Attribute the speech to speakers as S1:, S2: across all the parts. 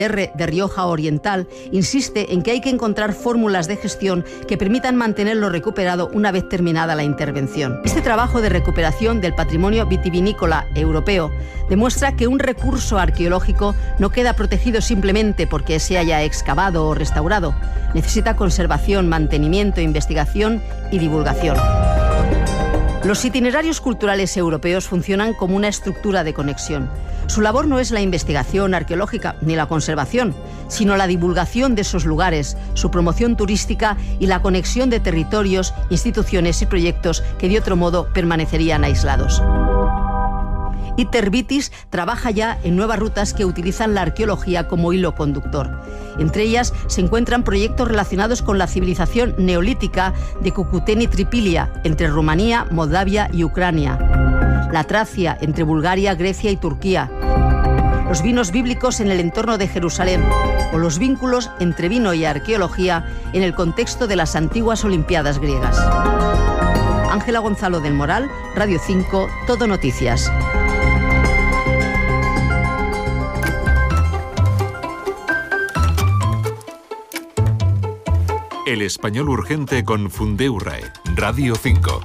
S1: R de Rioja Oriental insiste en que hay que encontrar fórmulas de gestión que permitan mantener lo recuperado una vez terminada la intervención. Este trabajo de recuperación del patrimonio vitivinícola europeo demuestra que un recurso arqueológico no queda protegido simplemente porque se haya excavado o restaurado. Necesita conservación, mantenimiento, investigación y divulgación. Los itinerarios culturales europeos funcionan como una estructura de conexión. Su labor no es la investigación arqueológica ni la conservación, sino la divulgación de esos lugares, su promoción turística y la conexión de territorios, instituciones y proyectos que de otro modo permanecerían aislados. Itervitis trabaja ya en nuevas rutas que utilizan la arqueología como hilo conductor. Entre ellas se encuentran proyectos relacionados con la civilización neolítica de Cucuteni Tripilia, entre Rumanía, Moldavia y Ucrania. La Tracia, entre Bulgaria, Grecia y Turquía. Los vinos bíblicos en el entorno de Jerusalén. O los vínculos entre vino y arqueología en el contexto de las antiguas Olimpiadas griegas. Ángela Gonzalo del Moral, Radio 5, Todo Noticias.
S2: El español urgente con Fundeurae, Radio 5.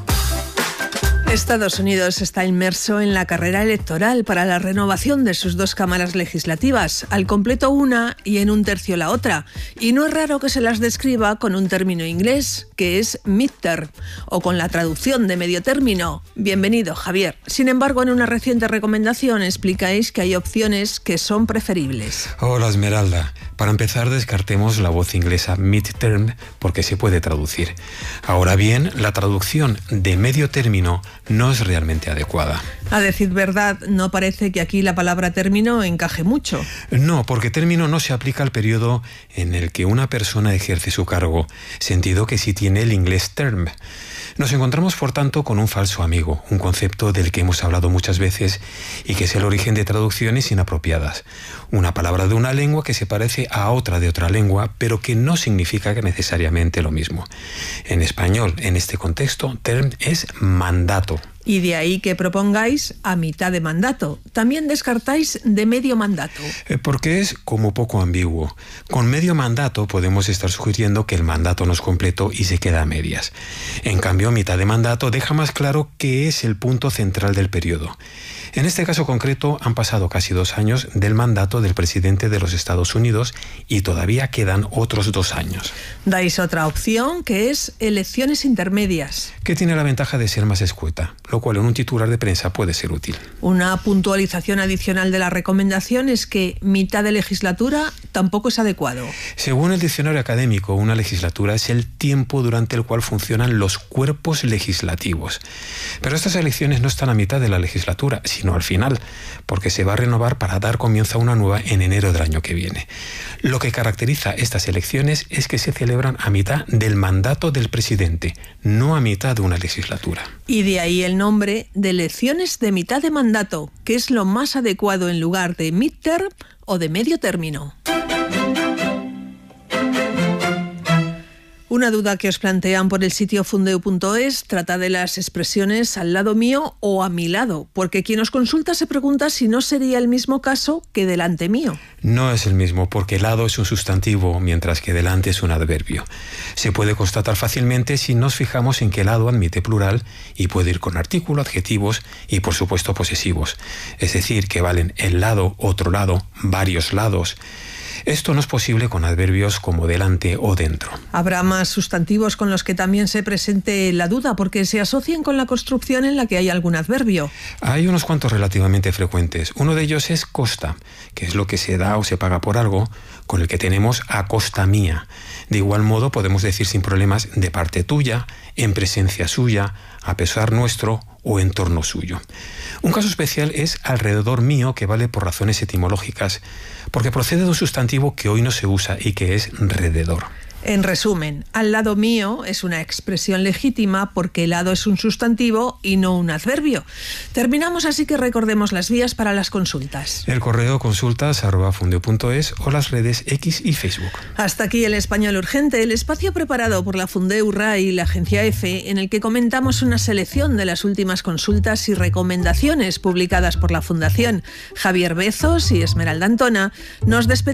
S3: Estados Unidos está inmerso en la carrera electoral para la renovación de sus dos cámaras legislativas, al completo una y en un tercio la otra. Y no es raro que se las describa con un término inglés, que es midterm, o con la traducción de medio término. Bienvenido, Javier. Sin embargo, en una reciente recomendación explicáis que hay opciones que son preferibles.
S4: Hola, Esmeralda. Para empezar, descartemos la voz inglesa midterm porque se puede traducir. Ahora bien, la traducción de medio término no es realmente adecuada.
S3: A decir verdad, no parece que aquí la palabra término encaje mucho.
S4: No, porque término no se aplica al periodo en el que una persona ejerce su cargo, sentido que sí tiene el inglés term. Nos encontramos, por tanto, con un falso amigo, un concepto del que hemos hablado muchas veces y que es el origen de traducciones inapropiadas. Una palabra de una lengua que se parece a otra de otra lengua, pero que no significa que necesariamente lo mismo. En español, en este contexto, term es mandato.
S3: Y de ahí que propongáis a mitad de mandato. También descartáis de medio mandato.
S4: Porque es como poco ambiguo. Con medio mandato podemos estar sugiriendo que el mandato no es completo y se queda a medias. En cambio, mitad de mandato deja más claro que es el punto central del periodo. En este caso concreto han pasado casi 2 años del mandato del presidente de los Estados Unidos y todavía quedan otros 2 años.
S3: Dais otra opción que es elecciones intermedias.
S4: Que tiene la ventaja de ser más escueta, lo cual en un titular de prensa puede ser útil.
S3: Una puntualización adicional de la recomendación es que mitad de legislatura tampoco es adecuado.
S4: Según el diccionario académico, una legislatura es el tiempo durante el cual funcionan los cuerpos legislativos. Pero estas elecciones no están a mitad de la legislatura, sino al final, porque se va a renovar para dar comienzo a una nueva en enero del año que viene. Lo que caracteriza estas elecciones es que se celebran a mitad del mandato del presidente, no a mitad de una legislatura.
S3: Y de ahí el nombre de elecciones de mitad de mandato, que es lo más adecuado en lugar de midterm o de medio término. Una duda que os plantean por el sitio fundeu.es trata de las expresiones al lado mío o a mi lado, porque quien os consulta se pregunta si no sería el mismo caso que delante mío.
S4: No es el mismo, porque lado es un sustantivo, mientras que delante es un adverbio. Se puede constatar fácilmente si nos fijamos en que lado admite plural y puede ir con artículo, adjetivos y, por supuesto, posesivos. Es decir, que valen el lado, otro lado, varios lados. Esto no es posible con adverbios como delante o dentro.
S3: Habrá más sustantivos con los que también se presente la duda, porque se asocian con la construcción en la que hay algún adverbio.
S4: Hay unos cuantos relativamente frecuentes. Uno de ellos es costa, que es lo que se da o se paga por algo, con el que tenemos a costa mía. De igual modo podemos decir sin problemas de parte tuya, en presencia suya, a pesar nuestro o en torno suyo. Un caso especial es alrededor mío, que vale por razones etimológicas, porque procede de un sustantivo que hoy no se usa y que es rededor.
S3: En resumen, al lado mío es una expresión legítima porque lado es un sustantivo y no un adverbio. Terminamos, así que recordemos las vías para las consultas.
S4: El correo consultas@fundeu.es o las redes X y Facebook.
S3: Hasta aquí el Español Urgente, el espacio preparado por la Fundeu RAI y la Agencia EFE, en el que comentamos una selección de las últimas consultas y recomendaciones publicadas por la Fundación. Javier Bezos y Esmeralda Antona nos despedimos